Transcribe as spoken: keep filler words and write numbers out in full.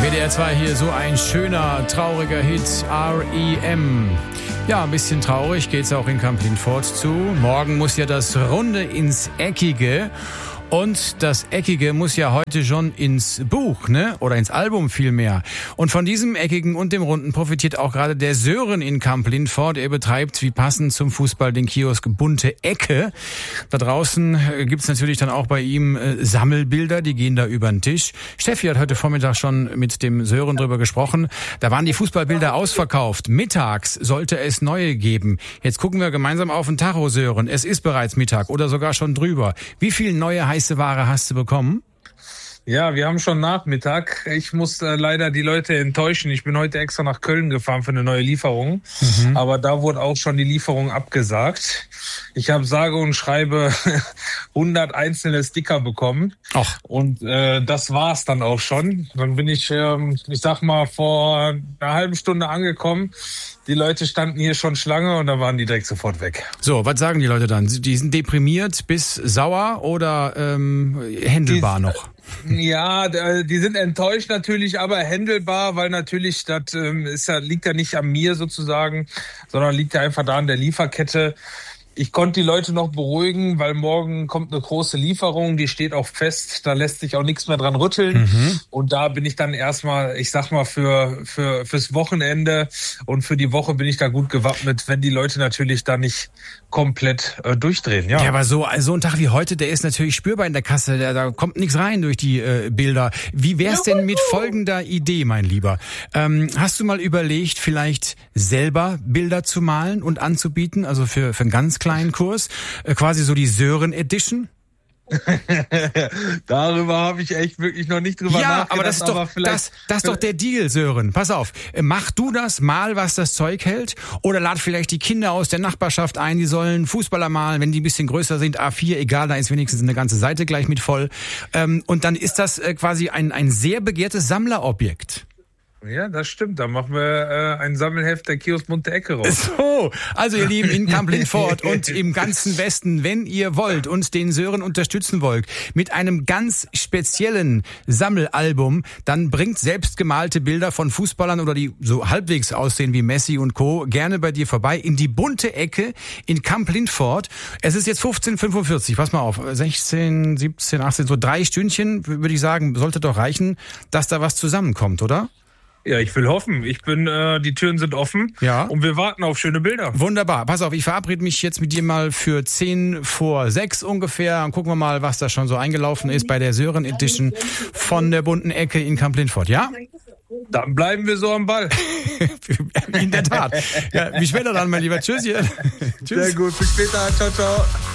W D R zwei hier, so ein schöner, trauriger Hit, R E M. Ja, ein bisschen traurig geht's auch in Kamp-Lintfort zu. Morgen muss ja das Runde ins Eckige. Und das Eckige muss ja heute schon ins Buch, ne? Oder ins Album vielmehr. Und von diesem Eckigen und dem Runden profitiert auch gerade der Sören in Kamp-Lintfort. Er betreibt, wie passend zum Fußball, den Kiosk Bunte Ecke. Da draußen gibt's natürlich dann auch bei ihm äh, Sammelbilder, die gehen da über den Tisch. Steffi hat heute Vormittag schon mit dem Sören drüber gesprochen. Da waren die Fußballbilder ausverkauft. Mittags sollte es neue geben. Jetzt gucken wir gemeinsam auf den Tacho, Sören. Es ist bereits Mittag oder sogar schon drüber. Wie viel neue heiße Ware hast du bekommen? Ja, wir haben schon Nachmittag. Ich muss äh, leider die Leute enttäuschen. Ich bin heute extra nach Köln gefahren für eine neue Lieferung. Mhm. Aber da wurde auch schon die Lieferung abgesagt. Ich habe sage und schreibe hundert einzelne Sticker bekommen. Ach. Und äh, das war's dann auch schon. Dann bin ich, ähm, ich sag mal, vor einer halben Stunde angekommen. Die Leute standen hier schon Schlange und dann waren die direkt sofort weg. So, was sagen die Leute dann? Die sind deprimiert bis sauer oder ähm, händelbar die, noch? Ja, die sind enttäuscht natürlich, aber händelbar, weil natürlich das ähm, ist ja, liegt ja nicht an mir sozusagen, sondern liegt ja einfach da an der Lieferkette. Ich konnte die Leute noch beruhigen, weil morgen kommt eine große Lieferung, die steht auch fest, da lässt sich auch nichts mehr dran rütteln. Mhm. Und da bin ich dann erstmal, ich sag mal, für für fürs Wochenende und für die Woche bin ich da gut gewappnet, wenn die Leute natürlich da nicht komplett äh, durchdrehen. Ja. Ja, aber so, so ein Tag wie heute, der ist natürlich spürbar in der Kasse, da, da kommt nichts rein durch die äh, Bilder. Wie wär's denn mit folgender Idee, mein Lieber? Ähm, hast du mal überlegt, vielleicht selber Bilder zu malen und anzubieten, also für, für einen ganz kleinen Kurs, äh, quasi so die Sören Edition? Darüber habe ich echt wirklich noch nicht drüber ja, nachgedacht. Ja, aber das ist doch, das, das ist doch der Deal, Sören. Pass auf, mach du das, mal was das Zeug hält, oder lad vielleicht die Kinder aus der Nachbarschaft ein, die sollen Fußballer malen, wenn die ein bisschen größer sind, A vier, egal, da ist wenigstens eine ganze Seite gleich mit voll. Ähm, und dann ist das äh, quasi ein, ein sehr begehrtes Sammlerobjekt. Ja, das stimmt. Da machen wir äh, ein Sammelheft der Kiosk Bunte Ecke raus. So, also ihr Lieben, in Kamp-Lintfort und im ganzen Westen, wenn ihr wollt und den Sören unterstützen wollt, mit einem ganz speziellen Sammelalbum, dann bringt selbstgemalte Bilder von Fußballern oder die so halbwegs aussehen wie Messi und Co. gerne bei dir vorbei in die Bunte Ecke in Kamp-Lintfort. Es ist jetzt fünfzehn Uhr fünfundvierzig, pass mal auf, sechzehn, siebzehn, achtzehn, so drei Stündchen, würde ich sagen, sollte doch reichen, dass da was zusammenkommt, oder? Ja, ich will hoffen. Ich bin, äh, die Türen sind offen. Ja. Und wir warten auf schöne Bilder. Wunderbar. Pass auf, ich verabrede mich jetzt mit dir mal für zehn vor sechs ungefähr. Dann gucken wir mal, was da schon so eingelaufen ist bei der Sören Edition von der Bunten Ecke in Kamp-Lintfort, ja? Dann bleiben wir so am Ball. In der Tat. Ja, bis später dann, mein Lieber. Tschüss. Tschüss. Sehr gut. Bis später. Ciao, ciao.